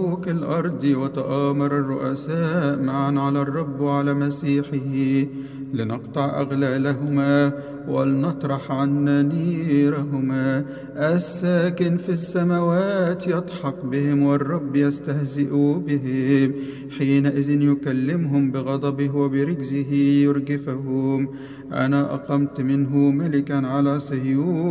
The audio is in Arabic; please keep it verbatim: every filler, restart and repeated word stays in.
ملوك الأرض وتآمر الرؤساء معا على الرب وعلى مسيحه لنقطع أغلالهما ولنطرح عنا نيرهما. الساكن في السماوات يضحك بهم والرب يستهزئ بهم، حينئذ يكلمهم بغضبه وبرجزه يرجفهم. أنا أقمت منه ملكا على صهيون